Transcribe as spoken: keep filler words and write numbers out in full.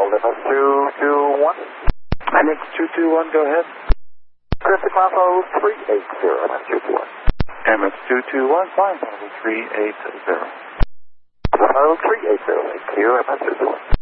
call M S two two one. M S two two one, go ahead. Cryptic Bravo three eight zero, M S two two one. M S two two one, fine, Bravo three eight zero. Bravo three eight zero, thank you, M S two two one.